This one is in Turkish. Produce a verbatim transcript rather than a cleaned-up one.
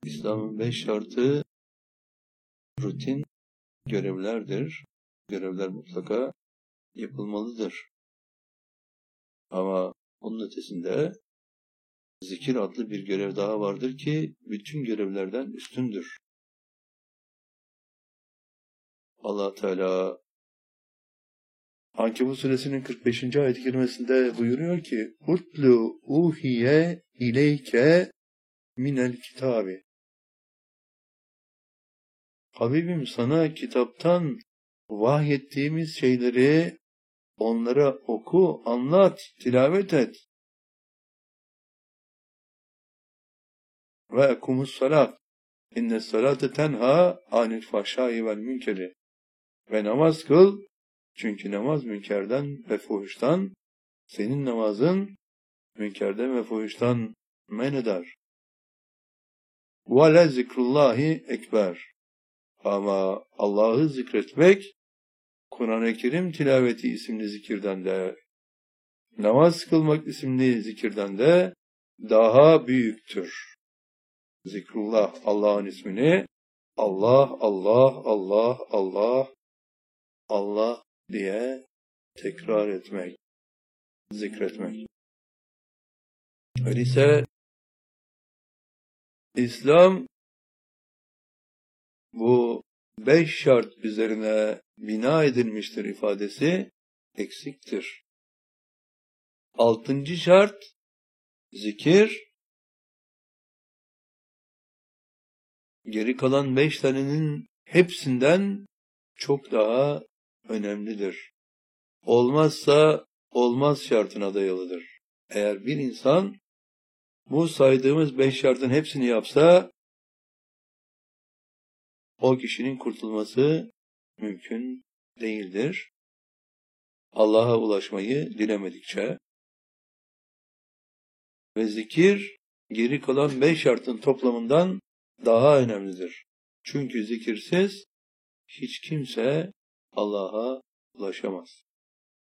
İslam'ın beş şartı rutin görevlerdir. Görevler mutlaka yapılmalıdır. Ama onun ötesinde zikir adlı bir görev daha vardır ki bütün görevlerden üstündür. Allah Teala Ankebut suresinin kırk beşinci ayet-i kerimesinde buyuruyor ki "Utlu uhiye ileyke minel kitabi." Habibim, sana kitaptan vahyettiğimiz şeyleri onlara oku, anlat, tilavet et. Ve ekumus salat. İnne salate tenha anil fahşai vel münkeri. Ve namaz kıl. Çünkü namaz münkerden ve fuhuştan, senin namazın münkerden ve fuhuştan men eder. Ve le zikrullahi ekber. Ama Allah'ı zikretmek, Kur'an-ı Kerim tilaveti isimli zikirden de, namaz kılmak isimli zikirden de daha büyüktür. Zikrullah, Allah'ın ismini Allah, Allah, Allah, Allah, Allah diye tekrar etmek, zikretmek. Öyleyse İslam bu beş şart üzerine bina edilmiştir ifadesi eksiktir. Altıncı şart zikir. Geri kalan beş tanenin hepsinden çok daha önemlidir. Olmazsa olmaz şartına dayalıdır. Eğer bir insan bu saydığımız beş şartın hepsini yapsa, o kişinin kurtulması mümkün değildir. Allah'a ulaşmayı dilemedikçe. Ve zikir geri kalan beş şartın toplamından daha önemlidir. Çünkü zikirsiz hiç kimse Allah'a ulaşamaz.